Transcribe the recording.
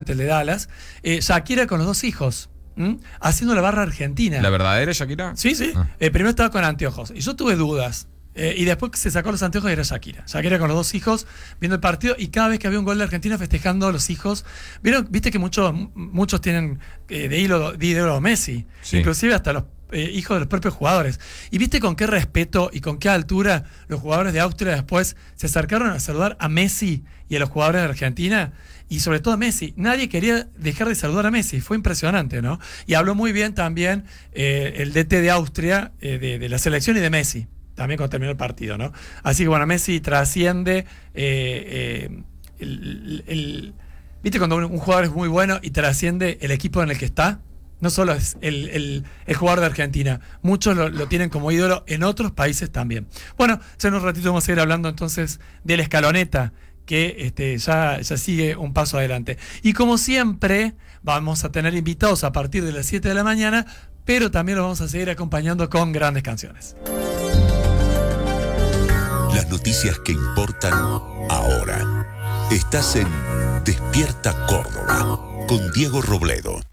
justamente el de Dallas, Shakira con los 2 hijos, haciendo la barra argentina. ¿La verdadera Shakira? Sí, sí. Primero estaba con anteojos. Y yo tuve dudas. Y después se sacó los anteojos y era Shakira. Shakira con los 2 hijos viendo el partido. Y cada vez que había un gol de Argentina festejando a los hijos. Viste que muchos tienen de ídolo a Messi. Sí. Inclusive hasta los hijos de los propios jugadores. Y viste con qué respeto y con qué altura los jugadores de Austria después se acercaron a saludar a Messi y a los jugadores de Argentina. Y sobre todo a Messi. Nadie quería dejar de saludar a Messi. Fue impresionante, ¿no? Y habló muy bien también el DT de Austria, de la selección y de Messi. También cuando terminó el partido, ¿no? Así que bueno, Messi trasciende ¿viste cuando un jugador es muy bueno y trasciende el equipo en el que está? No solo es el jugador de Argentina, muchos lo tienen como ídolo en otros países también. Bueno, ya en un ratito vamos a seguir hablando entonces de la escaloneta, que ya sigue un paso adelante. Y como siempre, vamos a tener invitados a partir de las 7 de la mañana, pero también los vamos a seguir acompañando con grandes canciones. Las noticias que importan ahora. Estás en Despierta Córdoba con Diego Robledo.